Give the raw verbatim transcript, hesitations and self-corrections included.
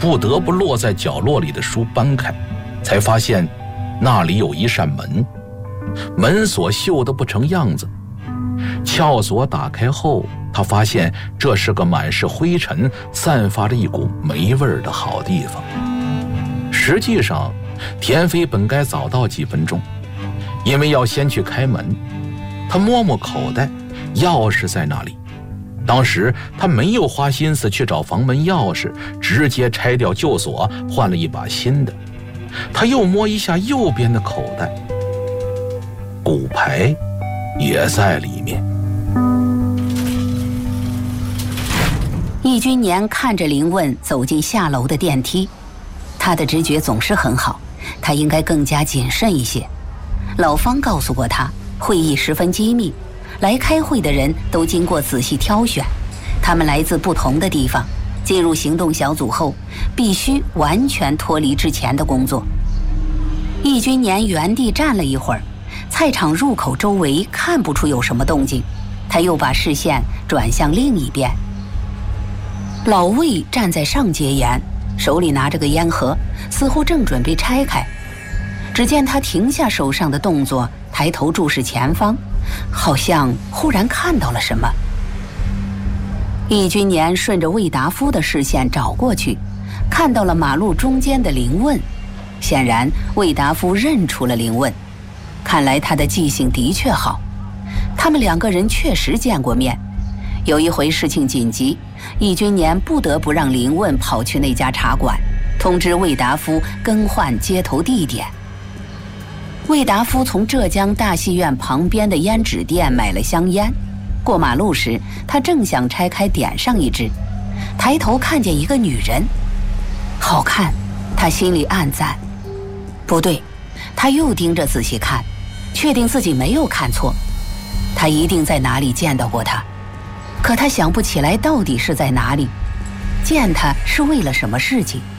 不得不落在角落里的书搬开，才发现那里有一扇门，门锁锈得不成样子。撬锁打开后，他发现这是个满是灰尘、散发着一股霉味儿的好地方。实际上，田飞本该早到几分钟，因为要先去开门。他摸摸口袋，钥匙在那里。当时他没有花心思去找房门钥匙，直接拆掉旧锁，换了一把新的。他又摸一下右边的口袋，骨牌也在里面。 易君年看着林问走进下楼的电梯，他的直觉总是很好，他应该更加谨慎一些。老方告诉过他，会议十分机密，来开会的人都经过仔细挑选，他们来自不同的地方，进入行动小组后必须完全脱离之前的工作。易君年原地站了一会儿，菜场入口周围看不出有什么动静，他又把视线转向另一边。老魏站在上阶沿，手里拿着个烟盒，似乎正准备拆开。只见他停下手上的动作，抬头注视前方，好像忽然看到了什么。易君年顺着魏达夫的视线找过去，看到了马路中间的林问。显然魏达夫认出了林问，看来他的记性的确好。他们两个人确实见过面。有一回事情紧急，易君年不得不让林问跑去那家茶馆，通知魏达夫更换接头地点。魏达夫从浙江大戏院旁边的烟纸店买了香烟，过马路时他正想拆开点上一支，抬头看见一个女人，好看，他心里暗赞。不对，他又盯着仔细看，确定自己没有看错，他一定在哪里见到过她，可他想不起来到底是在哪里，见她是为了什么事情。